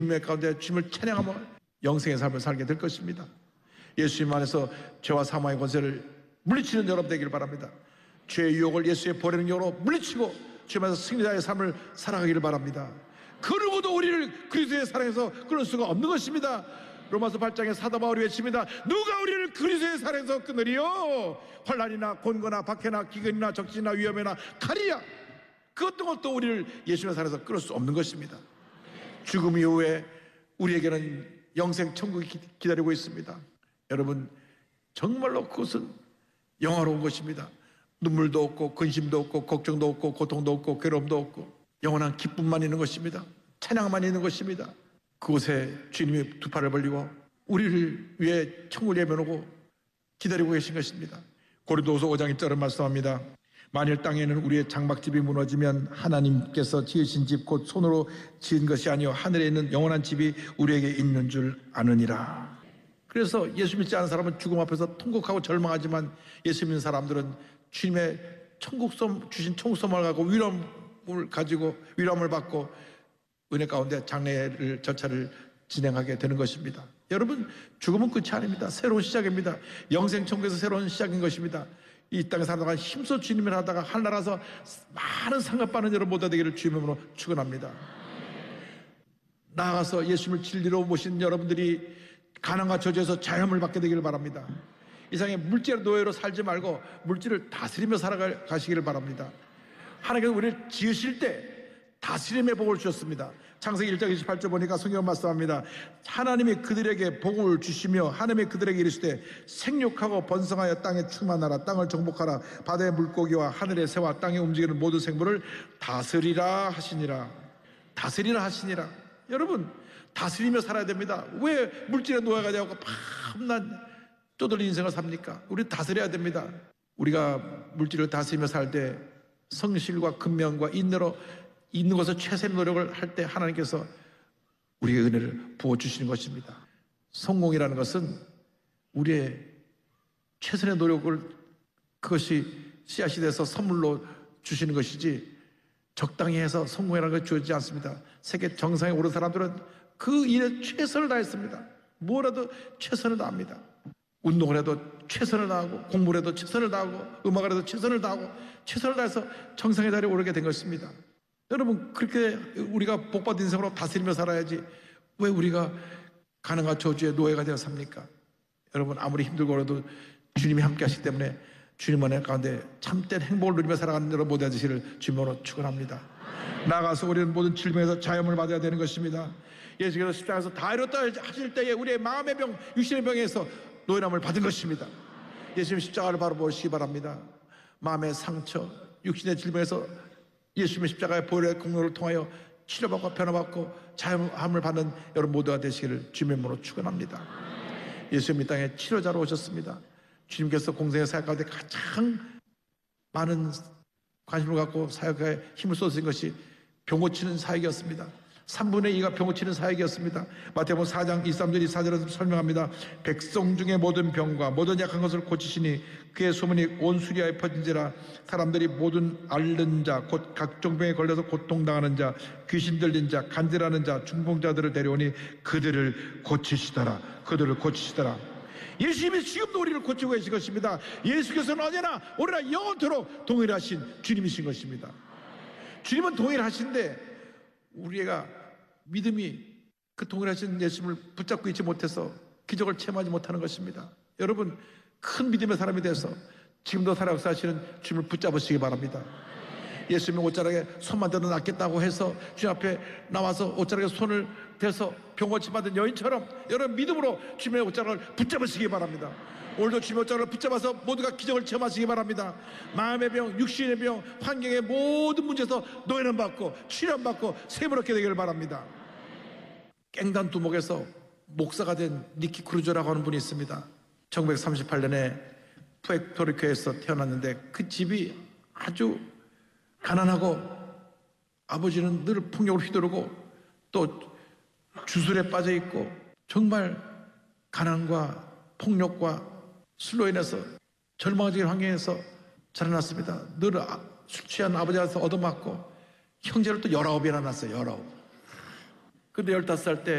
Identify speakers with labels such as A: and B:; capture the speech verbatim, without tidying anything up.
A: 주님의 가운데 주님을 찬양하며 영생의 삶을 살게 될 것입니다. 예수님 안에서 죄와 사망의 권세를 물리치는 여러분 되기를 바랍니다. 죄의 유혹을 예수의 버리는 영으로 물리치고 주님 안에서 승리자의 삶을 살아가기를 바랍니다. 그 누구도 우리를 그리스도의 사랑에서 끊을 수가 없는 것입니다. 로마서 팔 장에 사도 바울이 외칩니다. 누가 우리를 그리스도의 사랑에서 끊으리요? 환난이나 곤고나 박해나 기근이나 적신이나 위험이나 칼이야. 그 어떤 것도 우리를 예수님의 사랑에서 끊을 수 없는 것입니다. 죽음 이후에 우리에게는 영생 천국이 기다리고 있습니다. 여러분, 정말로 그것은 영화로운 것입니다. 눈물도 없고 근심도 없고 걱정도 없고 고통도 없고 괴로움도 없고 영원한 기쁨만 있는 것입니다. 찬양만 있는 것입니다. 그곳에 주님이 두 팔을 벌리고 우리를 위해 천국을 예매놓고 기다리고 계신 것입니다. 고린도후서 오 장 일 절은 말씀합니다. 만일 땅에는 우리의 장막집이 무너지면 하나님께서 지으신 집 곧 손으로 지은 것이 아니요 하늘에 있는 영원한 집이 우리에게 있는 줄 아느니라. 그래서 예수 믿지 않은 사람은 죽음 앞에서 통곡하고 절망하지만 예수 믿는 사람들은 주님의 천국섬 주신 천국섬을 가고 위로함을 가지고 위로함을 받고 은혜 가운데 장례를 절차를 진행하게 되는 것입니다. 여러분, 죽음은 끝이 아닙니다. 새로운 시작입니다. 영생 천국에서 새로운 시작인 것입니다. 이 땅에 살다가 힘써 주님을 하다가 하늘나라에서 많은 상급받는 여러분 모두 되기를 주님으로 축원합니다. 나아가서 예수님을 진리로 모신 여러분들이 가난과 저주에서 자유함을 받게 되기를 바랍니다. 이상의 물질의 노예로 살지 말고 물질을 다스리며 살아가시기를 바랍니다. 하나님께서 우리를 지으실 때 다스림의 복을 주셨습니다. 창세기 일 장 이십팔 절 보니까 성경 말씀합니다. 하나님이 그들에게 복을 주시며 하나님이 그들에게 이르시되 생육하고 번성하여 땅에 충만하라. 땅을 정복하라. 바다의 물고기와 하늘의 새와 땅에 움직이는 모든 생물을 다스리라 하시니라. 다스리라 하시니라. 여러분, 다스리며 살아야 됩니다. 왜 물질의 노예가 되고 밤낮 쪼들린 인생을 삽니까? 우리 다스려야 됩니다. 우리가 물질을 다스리며 살 때 성실과 근면과 인내로 있는 것을 최선의 노력을 할 때 하나님께서 우리의 은혜를 부어주시는 것입니다. 성공이라는 것은 우리의 최선의 노력을 그것이 씨앗이 돼서 선물로 주시는 것이지 적당히 해서 성공이라는 것이 주어지지 않습니다. 세계 정상에 오른 사람들은 그 일에 최선을 다했습니다. 뭐라도 최선을 다합니다. 운동을 해도 최선을 다하고 공부를 해도 최선을 다하고 음악을 해도 최선을 다하고 최선을 다해서 정상의 자리에 오르게 된 것입니다. 여러분, 그렇게 우리가 복받은 인생으로 다스리며 살아야지 왜 우리가 가난과 저주의 노예가 되어 삽니까? 여러분, 아무리 힘들고 그래도 주님이 함께 하시기 때문에 주님 은혜 가운데 참된 행복을 누리며 살아가는 여러분 모두 되시기를 주님으로 축원합니다. 나아가서 우리는 모든 질병에서 자유함을 받아야 되는 것입니다. 예수께서 십자가에서 다 이뤘다 하실 때에 우리의 마음의 병, 육신의 병에서 노예함을 받은 것입니다. 예수님 십자가를 바로 보시기 바랍니다. 마음의 상처, 육신의 질병에서 예수님의 십자가의 보혈의 공로를 통하여 치료받고 변화받고 자유함을 받는 여러분 모두가 되시기를 주님의 이름으로 축원합니다. 예수님 이 땅에 치료자로 오셨습니다. 주님께서 공생의 사역 가운데 가장 많은 관심을 갖고 사역에 힘을 쏟으신 것이 병 고치는 사역이었습니다. 삼분의 이가 병 고치는 사역이었습니다. 마태복음 사 장 이십삼 절 이십사 절에서 설명합니다. 백성 중에 모든 병과 모든 약한 것을 고치시니 그의 소문이 온 수리아에 퍼진지라. 사람들이 모든 앓는 자 곧 각종 병에 걸려서 고통당하는 자 귀신 들린 자 간질하는 자 중풍자들을 데려오니 그들을 고치시더라. 그들을 고치시더라. 예수님이 지금도 우리를 고치고 계신 것입니다. 예수께서는 언제나 오늘날 영원토록 동일하신 주님이신 것입니다. 주님은 동일하신데 우리가 믿음이 그 동일하신 예수님을 붙잡고 있지 못해서 기적을 체험하지 못하는 것입니다. 여러분, 큰 믿음의 사람이 돼서 지금도 살아역사하시는 주님을 붙잡으시기 바랍니다. 예수님의 옷자락에 손만 대도 낫겠다고 해서 주님 앞에 나와서 옷자락에 손을 대서 병고침 받은 여인처럼 여러분 믿음으로 주님의 옷자락을 붙잡으시기 바랍니다. 오늘도 주님의 옷자락을 붙잡아서 모두가 기적을 체험하시기 바랍니다. 마음의 병, 육신의 병, 환경의 모든 문제에서 노예는 받고 치료받고 세물 얻게 되기를 바랍니다. 깽단 두목에서 목사가 된 니키 크루저라고 하는 분이 있습니다. 천구백삼십팔 년에 푸에르토리코에서 태어났는데 그 집이 아주 가난하고 아버지는 늘 폭력을 휘두르고 또 주술에 빠져 있고 정말 가난과 폭력과 술로 인해서 절망적인 환경에서 자라났습니다. 늘 술 취한 아버지한테 얻어맞고 형제를 또 열아홉이나 낳았어요. 열아홉. 근데 열다섯 살 때